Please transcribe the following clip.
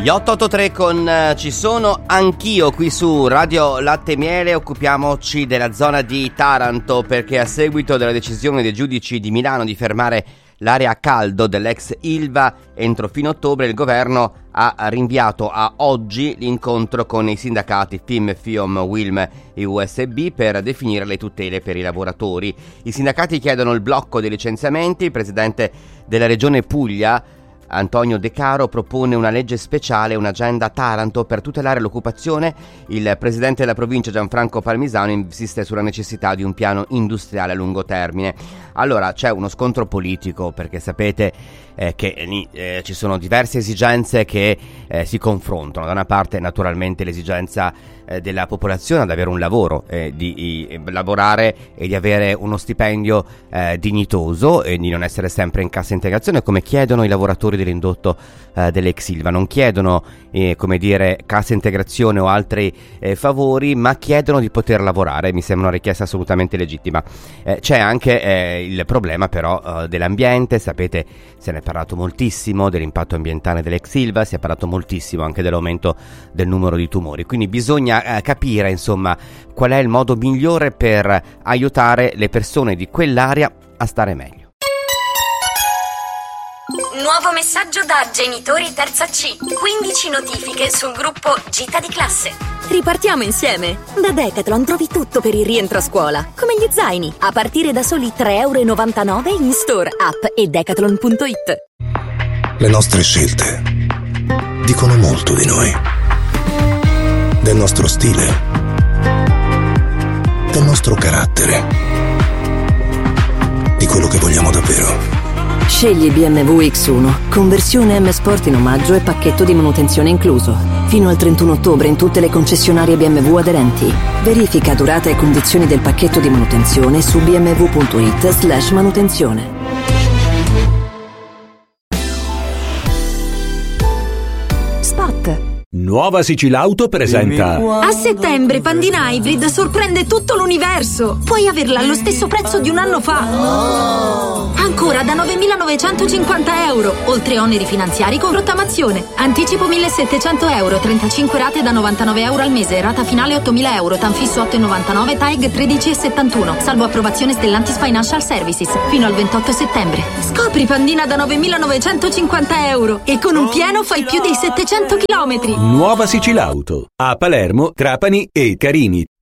Gli 883 con Ci sono anch'io qui su Radio Latte e Miele. Occupiamoci della zona di Taranto, perché a seguito della decisione dei giudici di Milano di fermare l'area a caldo dell'ex Ilva entro fine ottobre, il governo ha rinviato a oggi l'incontro con i sindacati FIM, FIOM, UILM e USB per definire le tutele per i lavoratori. I sindacati chiedono il blocco dei licenziamenti. Il presidente della regione Puglia, Antonio De Caro, propone una legge speciale, un'agenda Taranto per tutelare l'occupazione. Il presidente della provincia, Gianfranco Palmisano, insiste sulla necessità di un piano industriale a lungo termine. Allora, c'è uno scontro politico, perché sapete che ci sono diverse esigenze che si confrontano. Da una parte, naturalmente, l'esigenza della popolazione ad avere un lavoro, di lavorare e di avere uno stipendio dignitoso e di non essere sempre in cassa integrazione, come chiedono i lavoratori dell'indotto dell'ex Ilva. Non chiedono cassa integrazione o altri favori, ma chiedono di poter lavorare. Mi sembra una richiesta assolutamente legittima. C'è anche il problema però dell'ambiente. Sapete, se ne è parlato moltissimo dell'impatto ambientale dell'ex Ilva, si è parlato moltissimo anche dell'aumento del numero di tumori, quindi bisogna capire insomma qual è il modo migliore per aiutare le persone di quell'area a stare meglio. Nuovo messaggio da genitori terza C. 15 notifiche sul gruppo Gita di classe. Ripartiamo insieme! Da Decathlon trovi tutto per il rientro a scuola, come gli zaini, a partire da soli €3,99 in store, app e decathlon.it. Le nostre scelte dicono molto di noi, del nostro stile, del nostro carattere, di quello che vogliamo davvero. Scegli BMW X1, conversione M Sport in omaggio e pacchetto di manutenzione incluso. Fino al 31 ottobre in tutte le concessionarie BMW aderenti. Verifica durata e condizioni del pacchetto di manutenzione su bmw.it/manutenzione. Spot. Nuova Sicilauto presenta. A settembre Pandina Hybrid sorprende tutto l'universo. Puoi averla allo stesso prezzo di un anno fa. Ancora da €9.950, oltre oneri finanziari con rottamazione. Anticipo €1.700, 35 rate da €99 al mese, rata finale €8.000, tanfisso 8,99, TAEG 13,71, salvo approvazione Stellantis Financial Services, fino al 28 settembre. Scopri Pandina da €9.950 e con un pieno fai più di 700 chilometri. Nuova Sicilauto a Palermo, Trapani e Carini.